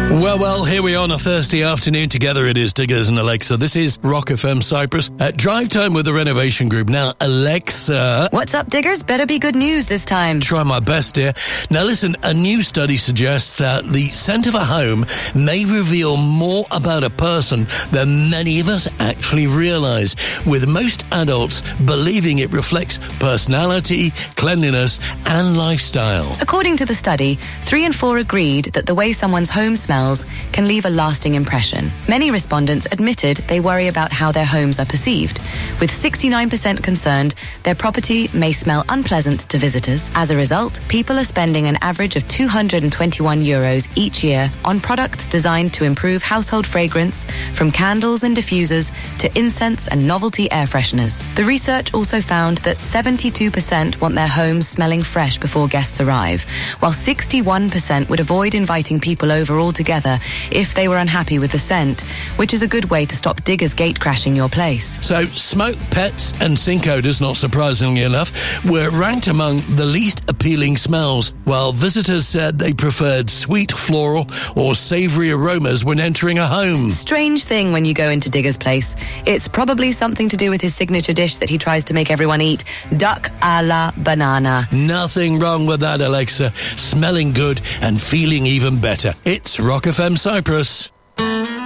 Well, here we are on a Thursday afternoon. Together it is Diggers and Alexa. This is Rock FM Cyprus at Drive Time with the Renovation Group. Now, Alexa. What's up, Diggers? Better be good news this time. Try my best, dear. Now, listen, a new study suggests that the scent of a home may reveal more about a person than many of us actually realize, with most adults believing it reflects personality, cleanliness, and lifestyle. According to the study, 3 in 4 agreed that the way someone's home smells can leave a lasting impression. Many respondents admitted they worry about how their homes are perceived, with 69% concerned their property may smell unpleasant to visitors. As a result, people are spending an average of €221 each year on products designed to improve household fragrance, from candles and diffusers to incense and novelty air fresheners. The research also found that 72% want their homes smelling fresh before guests arrive, while 61% would avoid inviting people over altogether if they were unhappy with the scent, which is a good way to stop diggers gate crashing your place. So smoke, pets and sink odours, not surprisingly enough, were ranked among the least appealing smells, while visitors said they preferred sweet floral or savoury aromas when entering a home. Strange thing when you go into Digger's place. It's probably something to do with his signature dish that he tries to make everyone eat, duck a la banana. Nothing wrong with that, Alexa. Smelling good and feeling even better. It's Rock FM Cyprus.